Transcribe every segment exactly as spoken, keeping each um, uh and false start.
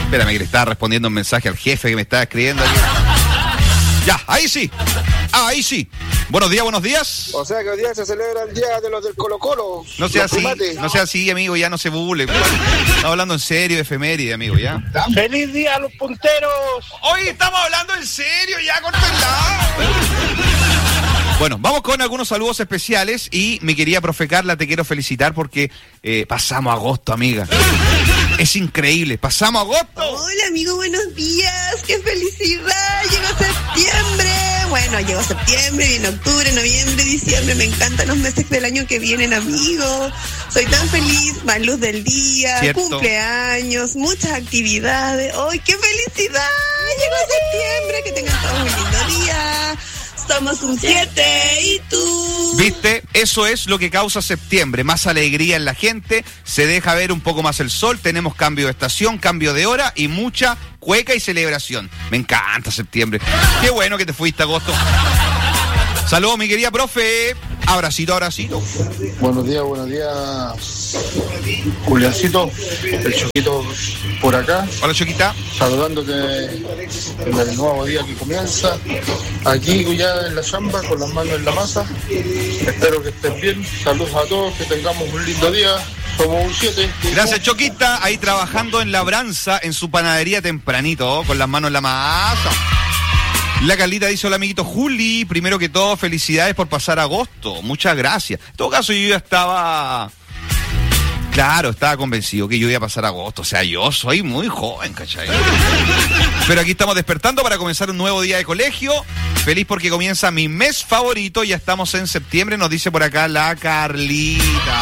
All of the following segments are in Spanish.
Espérame que le estaba respondiendo un mensaje al jefe que me estaba escribiendo aquí. Ya, ahí sí. Ah, ahí sí. Buenos días, buenos días. O sea que hoy día se celebra el día de los del Colo Colo. No sea así, no sea así, amigo, ya no se burle. Estamos hablando en serio, efeméride, amigo, ya. ¡Feliz día a los punteros! Hoy estamos hablando en serio, ya, córtenla. Bueno, vamos con algunos saludos especiales y mi querida profe Carla, te quiero felicitar porque eh, pasamos agosto, amiga. Es increíble, pasamos agosto. Hola, amigo, buenos días. ¡Qué felicidad! Llegó septiembre. Bueno, llegó septiembre, viene octubre, noviembre, diciembre. Me encantan los meses del año que vienen, amigo. Soy tan feliz. Más luz del día, Cierto. Cumpleaños, muchas actividades. ¡Ay, qué felicidad! Llegó septiembre. Que tengan todos un lindo día. Somos un siete, ¿y tú? ¿Viste? Eso es lo que causa septiembre. Más alegría en la gente, se deja ver un poco más el sol, tenemos cambio de estación, cambio de hora y mucha cueca y celebración. Me encanta septiembre. Qué bueno que te fuiste, agosto. Saludos, mi querida profe. Abracito, abracito. Buenos días, buenos días. Juliancito, el Choquito por acá. Hola, Choquita. Saludándote en el nuevo día que comienza. Aquí ya en la chamba, con las manos en la masa. Espero que estés bien. Saludos a todos, que tengamos un lindo día. Somos un siete. Gracias, Choquita. Ahí trabajando en labranza, en su panadería tempranito, con las manos en la masa. La Carlita dice: hola, amiguito Juli, primero que todo, felicidades por pasar agosto, muchas gracias. En todo caso, yo ya estaba, claro, estaba convencido que yo iba a pasar agosto, o sea, yo soy muy joven, ¿cachai? Pero aquí estamos despertando para comenzar un nuevo día de colegio, feliz porque comienza mi mes favorito, ya estamos en septiembre, nos dice por acá la Carlita.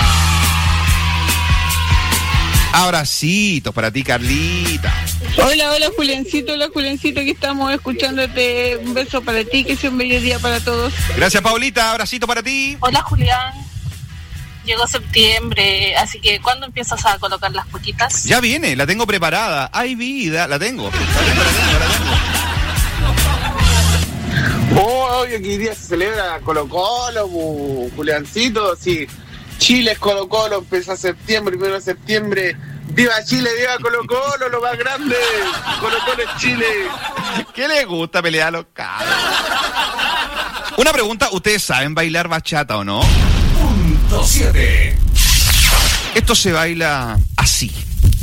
Abracitos para ti, Carlita. Hola, hola, Juliancito, hola, Juliancito, aquí estamos escuchándote. Un beso para ti, que sea un bello día para todos. Gracias, Paulita, abracito para ti. Hola, Julián. Llegó septiembre, así que ¿cuándo empiezas a colocar las cuequitas? Ya viene, la tengo preparada. Ay, vida, la tengo. La tengo, la tengo, la tengo. Oh, hoy aquí día se celebra Colo Colo, Juliancito, sí. Chile es Colo Colo, empieza septiembre, primero de septiembre. ¡Viva Chile, viva Colo Colo, lo más grande! Colo Colo es Chile. ¿Qué les gusta pelear a los cabros? Una pregunta, ¿ustedes saben bailar bachata o no? Punto siete. Esto se baila así.